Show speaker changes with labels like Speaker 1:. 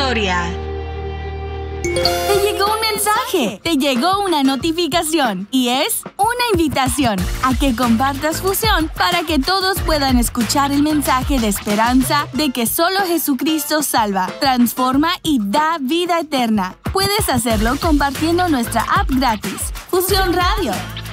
Speaker 1: historia.
Speaker 2: Te llegó un mensaje, te llegó una notificación y es una invitación a que compartas Fusión para que todos puedan escuchar el mensaje de esperanza de que solo Jesucristo salva, transforma y da vida eterna. Puedes hacerlo compartiendo nuestra app gratis, Fusión Radio.